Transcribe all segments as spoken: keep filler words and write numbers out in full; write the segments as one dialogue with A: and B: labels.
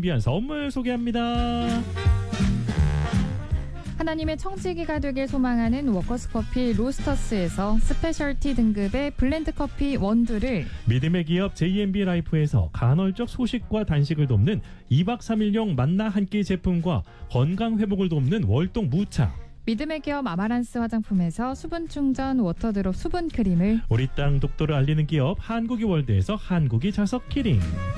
A: 준비한 선물 소개합니다.
B: 하나님의 청지기가 되길 소망하는 워커스커피 로스터스에서 스페셜티 등급의 블렌드 커피 원두를,
A: 믿음의 기업 제이엠비 라이프에서 간헐적 소식과 단식을 돕는 이박 삼일용 만나 한 끼 제품과 건강 회복을 돕는 월동 무차,
B: 믿음의 기업 아마란스 화장품에서 수분 충전 워터드롭 수분 크림을,
A: 우리 땅 독도를 알리는 기업 한국이 월드에서 한국이 자석 키링,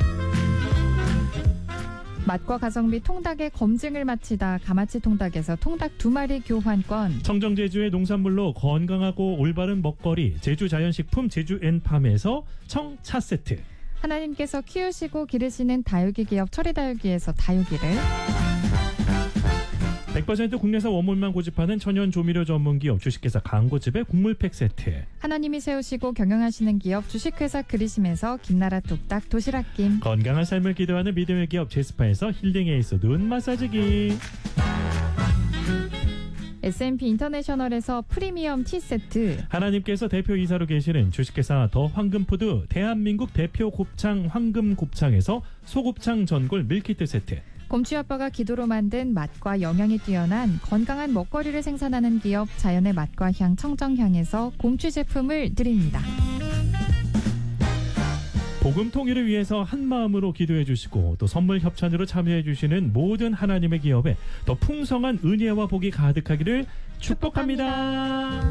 B: 맛과 가성비 통닭의 검증을 마치다 가마치 통닭에서 통닭 두 마리 교환권,
A: 청정 제주의 농산물로 건강하고 올바른 먹거리 제주 자연식품 제주앤팜에서 청차 세트,
B: 하나님께서 키우시고 기르시는 다육이 기업 철이다육이에서 다육이를,
A: 백 퍼센트 국내산 원물만 고집하는 천연 조미료 전문 기업 주식회사 광고집의 국물팩 세트,
B: 하나님이 세우시고 경영하시는 기업 주식회사 그리심에서 김나라 뚝딱 도시락김,
A: 건강한 삶을 기도하는 믿음의 기업 제스파에서 힐링 에이스 눈 마사지기,
B: 에스엠피 인터내셔널에서 프리미엄 티 세트,
A: 하나님께서 대표이사로 계시는 주식회사 더 황금푸드 대한민국 대표 곱창 황금곱창에서 소곱창 전골 밀키트 세트,
B: 곰취 아빠가 기도로 만든 맛과 영양이 뛰어난 건강한 먹거리를 생산하는 기업 자연의 맛과 향 청정향에서 곰취 제품을 드립니다.
A: 복음 통일을 위해서 한 마음으로 기도해 주시고 또 선물 협찬으로 참여해 주시는 모든 하나님의 기업에 더 풍성한 은혜와 복이 가득하기를 축복합니다.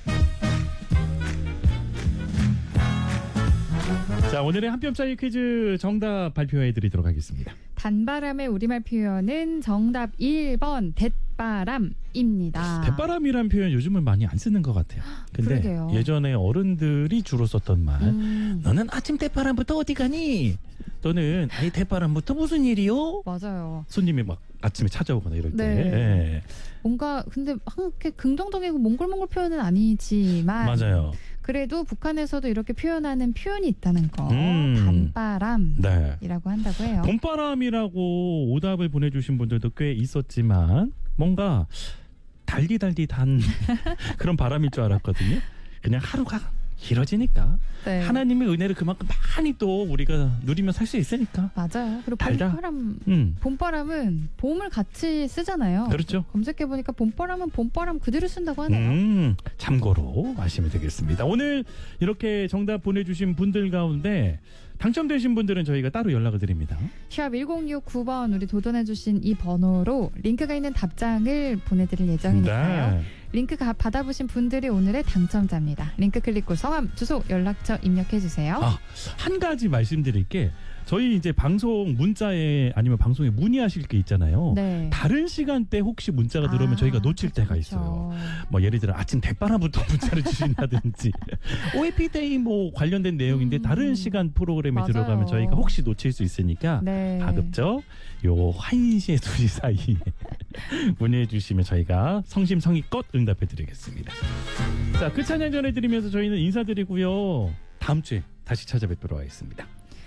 A: 자, 오늘의 한 뼘짜리 퀴즈 정답 발표해 드리도록 하겠습니다.
B: 단바람의 우리말 표현은 정답 일 번 대바람입니다.
A: 대바람이란 표현 요즘은 많이 안 쓰는 것 같아요. 근데
B: 그러게요.
A: 예전에 어른들이 주로 썼던 말,
B: 음.
A: 너는 아침 대바람부터 어디 가니? 또는 아이 대바람부터 무슨 일이요?
B: 맞아요.
A: 손님이 막 아침에 찾아오거나 이럴 때.
B: 네.
A: 예.
B: 뭔가 근데 한게 긍정적이고 몽골몽골 표현은 아니지만
A: 맞아요.
B: 그래도 북한에서도 이렇게 표현하는 표현이 있다는 거.
A: 음.
B: 단바람이라고
A: 네.
B: 한다고 해요.
A: 봄바람이라고 오답을 보내주신 분들도 꽤 있었지만 뭔가 달디달디 단 그런 바람일 줄 알았거든요. 그냥 하루가 길어지니까
B: 네.
A: 하나님의 은혜를 그만큼 많이 또 우리가 누리며 살 수 있으니까.
B: 맞아요. 그리고
A: 달다.
B: 봄바람,
A: 음.
B: 봄바람은 봄을 같이 쓰잖아요.
A: 그렇죠.
B: 검색해 보니까 봄바람은 봄바람 그대로 쓴다고 하네요.
A: 음, 참고로 아시면 되겠습니다. 오늘 이렇게 정답 보내주신 분들 가운데 당첨되신 분들은 저희가 따로 연락을 드립니다.
B: 샵 일공이구 번 우리 도전해주신 이 번호로 링크가 있는 답장을 보내드릴 예정이니까요.
A: 네.
B: 링크 가, 받아보신 분들이 오늘의 당첨자입니다. 링크 클릭 후 성함, 주소, 연락처 입력해주세요.
A: 아, 한 가지 말씀드릴 게 저희 이제 방송 문자에 아니면 방송에 문의하실 게 있잖아요.
B: 네.
A: 다른 시간대 혹시 문자가 들어오면
B: 아,
A: 저희가 놓칠
B: 그쵸,
A: 때가
B: 그쵸.
A: 있어요. 뭐 예를 들어 아침 대바람부터 문자를 주신다든지 오에피데이 뭐 관련된 내용인데
B: 음.
A: 다른 시간 프로그램에
B: 맞아요.
A: 들어가면 저희가 혹시 놓칠 수 있으니까
B: 네.
A: 가급적 요 한 시에 두 시 사이에 문의해 주시면 저희가 성심성의껏 응답해 드리겠습니다. 자, 그 찬양 전해드리면서 저희는 인사드리고요. 다음 주에 다시 찾아뵙도록 하겠습니다.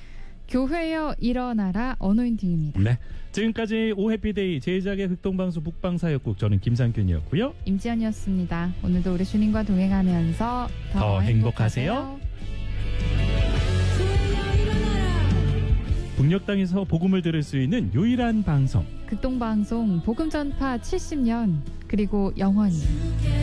B: 교회여 일어나라 어노인팅입니다.
A: 네, 지금까지 오해피데이 제작의 극동방송 북방사역국 저는 김상균이었고요.
B: 임지연이었습니다. 오늘도 우리 주님과 동행하면서 더,
A: 더
B: 행복하세요.
A: 행복하세요. 북녘 땅에서 복음을 들을 수 있는 유일한 방송
B: 극동방송 복음전파 칠십 년 그리고 영원히